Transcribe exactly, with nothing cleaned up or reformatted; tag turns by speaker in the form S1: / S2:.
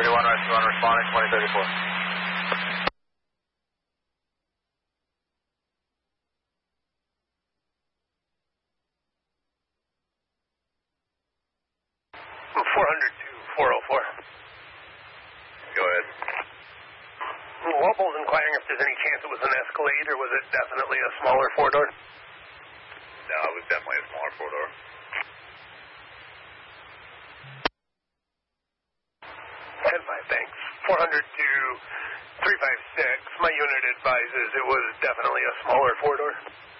S1: thirty-one, rescue one, responding, twenty thirty-four.
S2: four hundred to four oh four.
S1: Go ahead.
S2: Walpole's inquiring if there's any chance it was an Escalade, or was it definitely a smaller four-door?
S1: No, it was definitely a smaller four-door.
S2: ten five, thanks. four hundred to three five six. My unit advises it was definitely a smaller four-door.